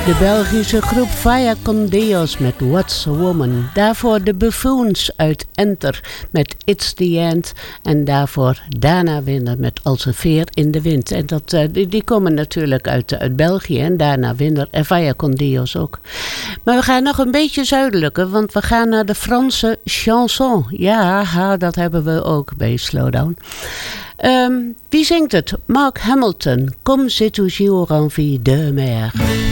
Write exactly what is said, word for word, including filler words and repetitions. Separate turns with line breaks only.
De Belgische groep Vaya con Dios met What's a Woman. Daarvoor de Buffoons uit Enter met It's the End. En daarvoor Dana Winner met Als een veer in de wind. En dat, uh, die, die komen natuurlijk uit, uit België. En Dana Winner en Vaya con Dios ook. Maar we gaan nog een beetje zuidelijker. Want we gaan naar de Franse chanson. Ja, ha, dat hebben we ook bij Slowdown. Um, wie zingt het? Mark Hamilton. Comme c'est toujours envie de mer.